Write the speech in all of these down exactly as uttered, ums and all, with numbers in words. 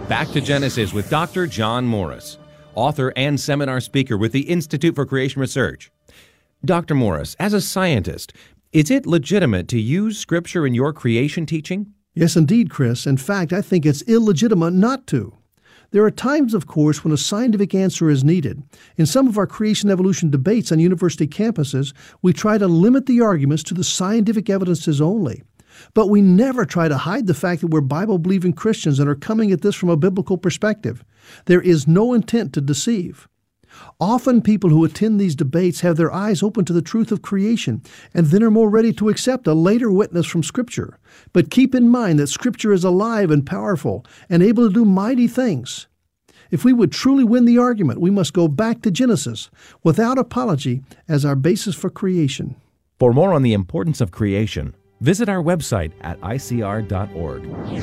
Back to Genesis with Doctor John Morris, author and seminar speaker with the Institute for Creation Research. Doctor Morris, as a scientist, is it legitimate to use Scripture in your creation teaching? Yes, indeed, Chris. In fact, I think it's illegitimate not to. There are times, of course, when a scientific answer is needed. In some of our creation evolution debates on university campuses, we try to limit the arguments to the scientific evidences only. But we never try to hide the fact that we're Bible-believing Christians and are coming at this from a biblical perspective. There is no intent to deceive. Often people who attend these debates have their eyes open to the truth of creation and then are more ready to accept a later witness from Scripture. But keep in mind that Scripture is alive and powerful and able to do mighty things. If we would truly win the argument, we must go back to Genesis without apology as our basis for creation. For more on the importance of creation, visit our website at I C R dot org.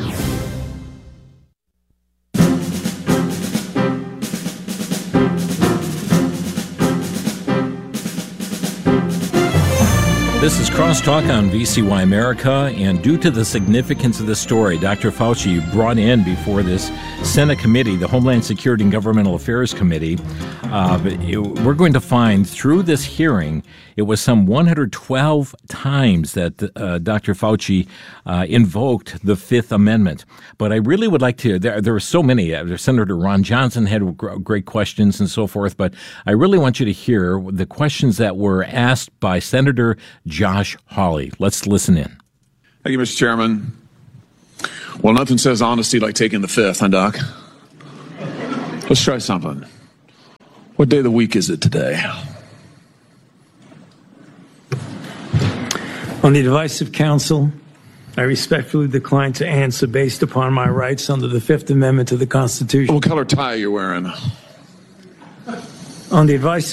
This is Crosstalk on V C Y America, and due to the significance of this story, Doctor Fauci brought in before this Senate committee, the Homeland Security and Governmental Affairs Committee. Uh, it, we're going to find through this hearing, it was some one hundred twelve times that uh, Doctor Fauci uh, invoked the Fifth Amendment. But I really would like to, there, there were so many. Uh, Senator Ron Johnson had great questions and so forth, but I really want you to hear the questions that were asked by Senator Josh Hawley. Let's listen in. Thank you, Mister Chairman. Well, nothing says honesty like taking the fifth, huh, Doc? Let's try something. What day of the week is it today? On the advice of counsel, I respectfully decline to answer based upon my rights under the Fifth Amendment to the Constitution. What color tie are you wearing? On the advice